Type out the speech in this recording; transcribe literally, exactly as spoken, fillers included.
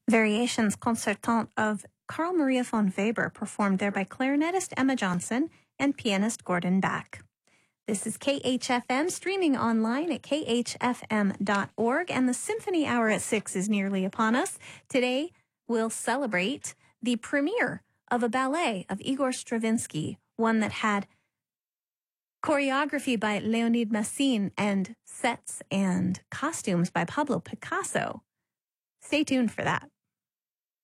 Variations concertantes of Carl Maria von Weber, performed there by clarinetist Emma Johnson and pianist Gordon Back. This is K H F M, streaming online at k h f m dot org, and the Symphony Hour at six is nearly upon us. Today, we'll celebrate the premiere of a ballet of Igor Stravinsky, one that had choreography by Leonid Massine and sets and costumes by Pablo Picasso. Stay tuned for that.